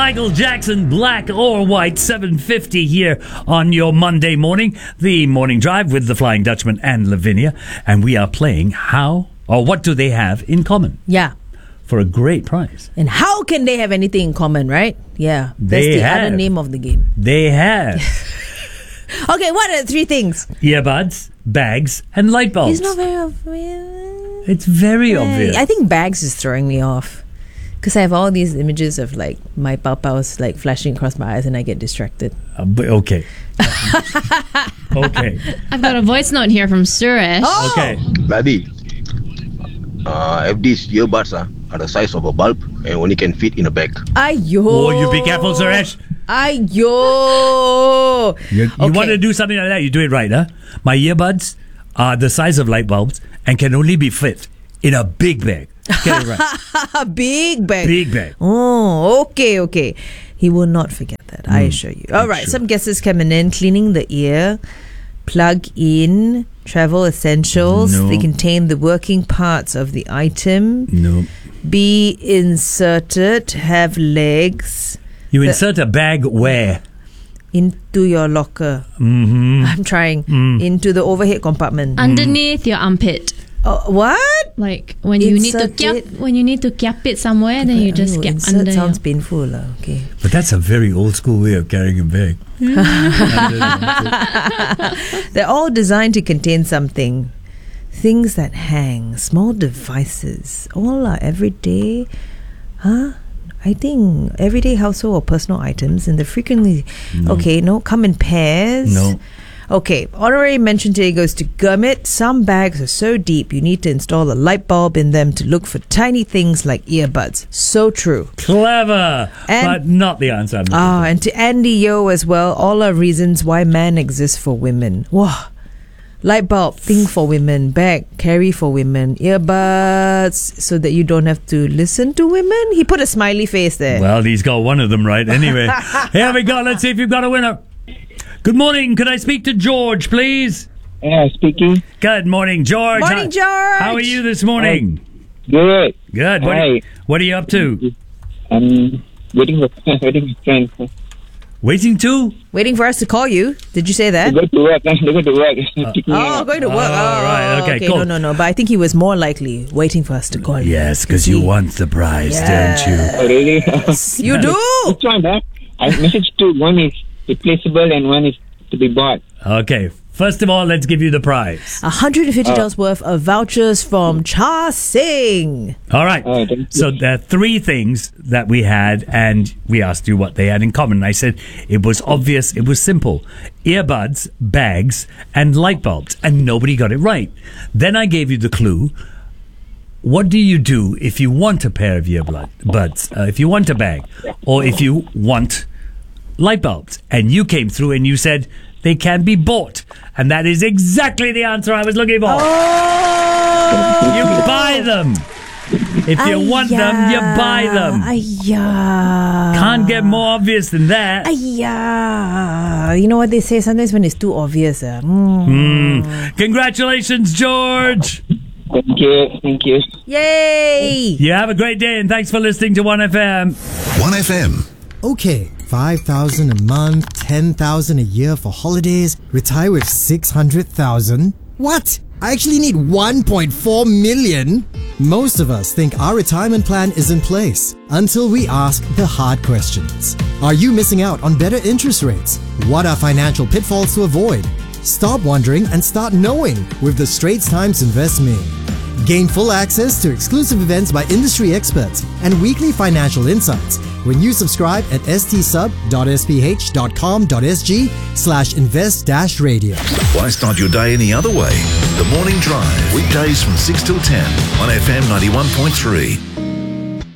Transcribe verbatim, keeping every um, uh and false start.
Michael Jackson, Black or White, seven fifty here on your Monday morning. The Morning Drive with the Flying Dutchman and Lavinia. And we are playing How or What Do They Have in Common? Yeah. For a great prize. And how can they have anything in common, right? Yeah. That's They the have. other name of the game. They have Okay, what are the three things? earbuds, bags, and light bulbs. It's not very obvious. It's very obvious. I think bags is throwing me off. Because I have all these images of like my papaus like flashing across my eyes and I get distracted. Uh, but okay. Okay. I've got a voice note here from Suresh. Oh! Okay. Laddie, uh, F D's earbuds uh, are the size of a bulb and only can fit in a bag. Ayo. Oh, you be careful, Suresh. Ayo. You, you Okay. want to do something like that, you do it right, huh? My earbuds are the size of light bulbs and can only be fit in a big bag. Get it right. A big bag. Big bag. Oh, okay, okay. He will not forget that, I assure you. All right, sure. some guesses coming in. Cleaning the ear, plug in, travel essentials. No. They contain the working parts of the item. No. Be inserted, have legs You insert a bag where? into your locker. Mm-hmm. I'm trying. Mm. Into the overhead compartment. Underneath your armpit. Oh, what? Like when you need to Insert kiap, it. when you need to kiap it somewhere, then you just Oh, get insert under. sounds Your, painful. lah. Okay. But that's a very old school way of carrying a bag. They're all designed to contain something. Things that hang, small devices, all are everyday. Huh? I think everyday household or personal items, and they're frequently okay. No, come in pairs. No. Okay, honorary mention today goes to Gurmit. Some bags are so deep you need to install a light bulb in them to look for tiny things like earbuds. So true. Clever, And- but not the answer. I'm looking Ah, and to Andy Yo as well. All are reasons why man exists for women. Wow. Light bulb, thing for women. Bag, carry for women. Earbuds, so that you don't have to listen to women. He put a smiley face there. for. Well, he's got one of them right. Anyway, here we go. Let's see if you've got a winner. Good morning. Could I speak to George, please? Yeah, speaking. Good morning, George. Morning, How- George. How are you this morning? Good. Good. What, Hi. what are you up to? I'm waiting for waiting for friends to Waiting to? Waiting for us to call you. Did you say that? go to work. They go to work. Pick me Oh, up. going to work. Oh, Oh, right. Okay, cool. No, no, no. But I think he was more likely waiting for us to call you. Yes, because you See? want the prize, Yes. don't you? Oh, really? You do? Which one, huh? I messaged two. One is replaceable and one is to be bought. Okay. First of all, let's give you the prize. one hundred fifty dollars worth of vouchers from Cha Sing. All right. Oh, thank you. So there are three things that we had, and we asked you what they had in common. And I said it was obvious, it was simple. Earbuds, bags, and light bulbs. And nobody got it right. Then I gave you the clue. What do you do if you want a pair of earbuds, uh, if you want a bag, or if you want light bulbs? And you came through and you said they can be bought. And that is exactly the answer I was looking for. Oh! You buy them. If you want them, you buy them. Ayya. Can't get more obvious than that. Ayya. You know what they say? Sometimes when it's too obvious. Uh, mm. Mm. Congratulations, George. Thank you. Thank you. Yay! You have a great day and thanks for listening to one F M. one F M. Okay, five thousand a month, ten thousand a year for holidays, retire with six hundred thousand. What? I actually need one point four million? Most of us think our retirement plan is in place until we ask the hard questions. Are you missing out on better interest rates? What are financial pitfalls to avoid? Stop wondering and start knowing with the Straits Times Invest Me. Gain full access to exclusive events by industry experts and weekly financial insights when you subscribe at stsub.sph.com.sg slash invest dash radio. Why start your day any other way? The Morning Drive, weekdays from six till ten, one F M ninety-one point three.